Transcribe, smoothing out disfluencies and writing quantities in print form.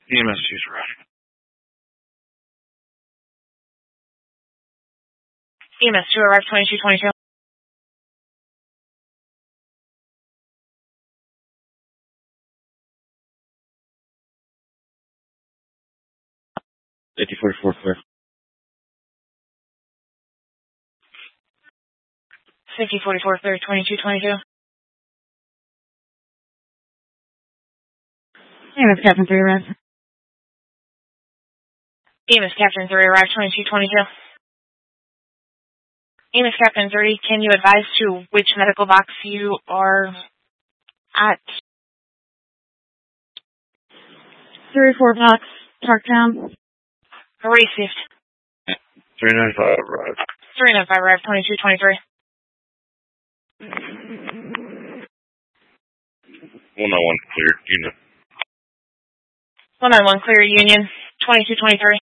EMS user. EMS 2 arrived 2222. 5044 clear. 5044 clear 2222. EMS Captain 3 arrived. EMS Captain 3 arrived 2222. EMS Captain 3, can you advise to which medical box you are at? 3-4 box, Parktown. Received. 395 arrived. 395 arrived 2223. 191 cleared unit. 191 clear Union 2223.